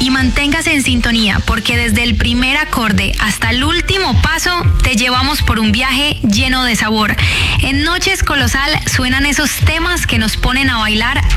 y manténgase en sintonía porque desde el primer acorde hasta el último paso te llevamos por un viaje lleno de sabor. En Noches Colosal suenan esos temas que nos ponen a bailar